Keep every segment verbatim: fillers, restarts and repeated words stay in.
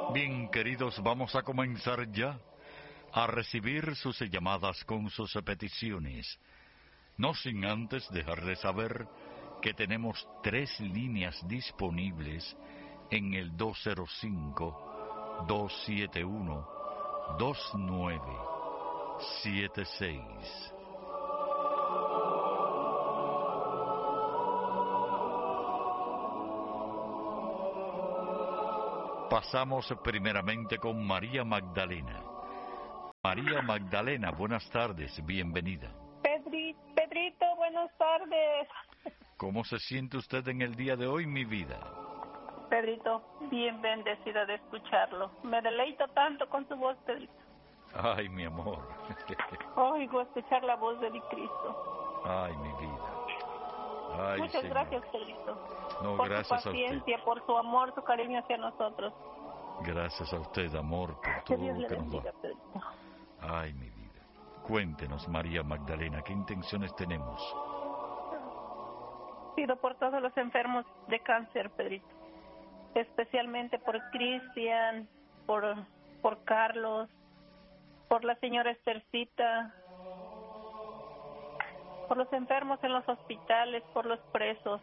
Bien, queridos, vamos a comenzar ya a recibir sus llamadas con sus peticiones. No sin antes dejarles saber que tenemos tres líneas disponibles en el dos cero cinco, dos siete uno, dos nueve siete seis. Pasamos primeramente con María Magdalena. María Magdalena, buenas tardes, bienvenida. Pedri, Pedrito, buenas tardes. ¿Cómo se siente usted en el día de hoy, mi vida? Pedrito, bien bendecida de escucharlo. Me deleito tanto con su voz, Pedrito. Ay, mi amor. Oigo escuchar la voz de mi Cristo. Ay, mi vida. Ay, Muchas Señor. gracias, Pedrito. No, por gracias su a usted. paciencia, por su amor, su cariño hacia nosotros. Gracias a usted, amor, por Que todo Dios lo le que nos bendiga, da. Pedrito. Ay, mi vida. Cuéntenos, María Magdalena, ¿qué intenciones tenemos? Pido por todos los enfermos de cáncer, Pedrito. Especialmente por Cristian, por, por Carlos, por la señora Estercita, por los enfermos en los hospitales, por los presos.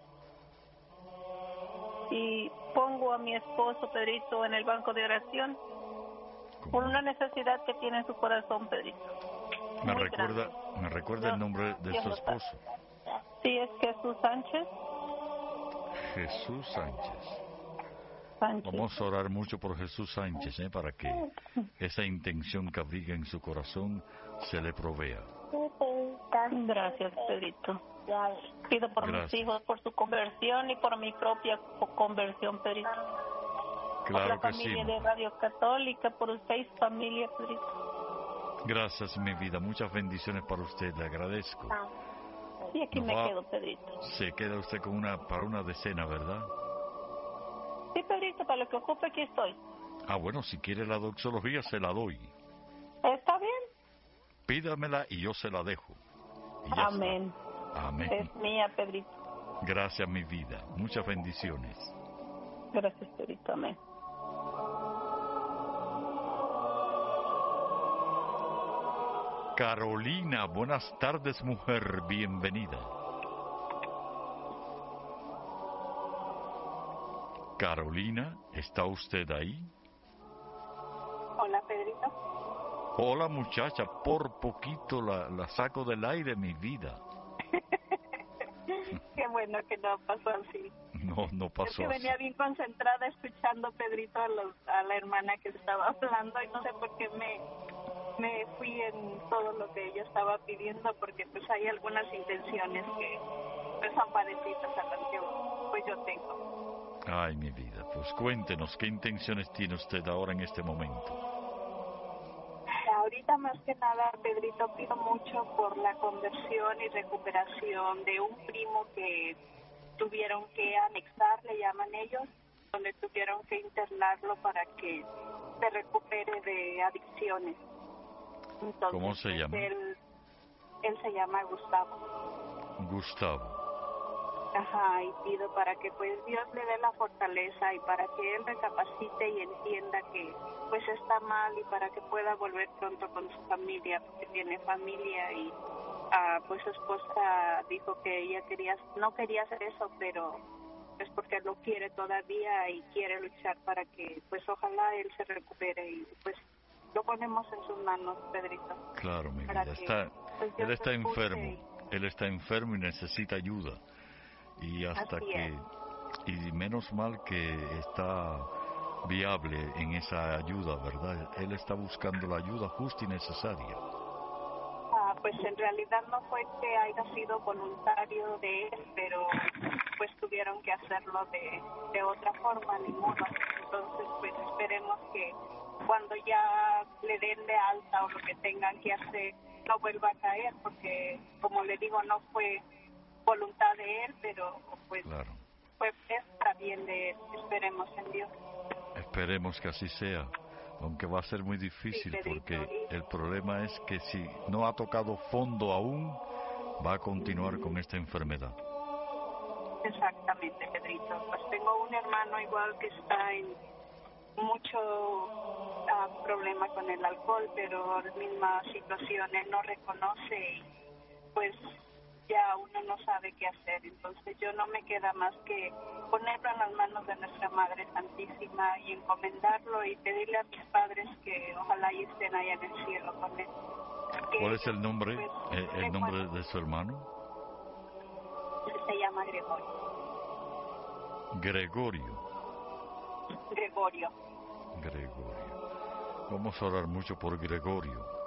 Y pongo a mi esposo, Pedrito, en el banco de oración por una necesidad que tiene en su corazón, Pedrito. Me Muy recuerda, grande. me recuerda el nombre de Dios su lo sabe. esposo. Sí, es Jesús Sánchez. Jesús Sánchez. Sánchez. Vamos a orar mucho por Jesús Sánchez, ¿eh? Para que esa intención que abriga en su corazón se le provea. Gracias, Pedrito. Pido por Gracias. mis hijos, por su conversión y por mi propia conversión, Pedrito. Por Claro la que sí, familia de mujer. Radio Católica, por usted y su familia, Pedrito. Gracias, mi vida. Muchas bendiciones para usted. Le agradezco. Y aquí Nos me va- quedo, Pedrito. Se queda usted con una para una decena, ¿verdad? Sí, Pedrito, para lo que ocupe aquí estoy. Ah, bueno, si quiere la doxología se la doy. ¿Está bien? Pídamela y yo se la dejo. Y ya Amén. está. Amén. Es mía, Pedrito. Gracias, mi vida. Muchas bendiciones. Gracias, Pedrito. Amén. Carolina, buenas tardes, mujer. Bienvenida. Carolina, ¿está usted ahí? Hola, Pedrito. Hola, muchacha. Por poquito la, la saco del aire, mi vida. Qué bueno que no pasó así. No, no Es pasó que así. venía bien concentrada escuchando, Pedrito, a, los- a la hermana que estaba hablando y no sé por qué me, me fui en todo lo que ella estaba pidiendo, porque pues hay algunas intenciones que pues, son parecidas a las que pues yo tengo. Ay, mi vida. Pues cuéntenos, ¿qué intenciones tiene usted ahora en este momento? Ahorita más que nada, Pedrito, pido mucho por la conversión y recuperación de un primo que tuvieron que anexar, le llaman ellos, donde tuvieron que internarlo para que se recupere de adicciones. Entonces, ¿Cómo se pues, llama? Él, él se llama Gustavo. Gustavo. Ajá, y pido para que pues Dios le dé la fortaleza y para que él recapacite y entienda que pues está mal y para que pueda volver pronto con su familia, porque tiene familia y ah, pues su esposa dijo que ella quería, no quería hacer eso, pero es porque lo quiere todavía y quiere luchar para que pues ojalá él se recupere y pues lo ponemos en sus manos, Pedrito. Claro, mi Para vida. que, Está, pues, Dios él está lo escuche enfermo. y- Él está enfermo y necesita ayuda. Y hasta Así que... Y menos mal que está viable en esa ayuda, ¿verdad? Él está buscando la ayuda justa y necesaria. Ah, pues en realidad no fue que haya sido voluntario de él, pero pues tuvieron que hacerlo de, de otra forma, ni modo. Entonces, pues esperemos que cuando ya le den de alta o lo que tengan que hacer, no vuelva a caer, porque como le digo, no fue voluntad de él, pero pues Claro. fue es para bien de él. Esperemos en Dios. Esperemos que así sea, aunque va a ser muy difícil Sí, Pedrito, porque y- el problema es que si no ha tocado fondo aún, va a continuar con esta enfermedad. Exactamente, Pedrito. Pues tengo un hermano igual que está en mucho ah, problema con el alcohol, pero la misma situación él no reconoce y pues ya uno no sabe qué hacer. Entonces yo no me queda más que ponerlo en las manos de nuestra Madre Santísima y encomendarlo y pedirle a mis padres que ojalá y estén allá en el cielo con él. Que ¿Cuál es el nombre, pues, eh, el nombre de su hermano? Se llama Gregorio. Gregorio. Gregorio. Gregorio. Vamos a orar mucho por Gregorio.